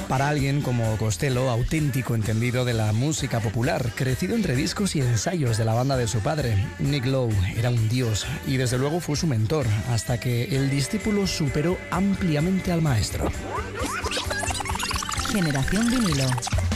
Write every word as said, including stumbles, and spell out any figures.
Para alguien como Costello, auténtico entendido de la música popular, crecido entre discos y ensayos de la banda de su padre, Nick Lowe era un dios y desde luego fue su mentor, hasta que el discípulo superó ampliamente al maestro. Generación Vinilo.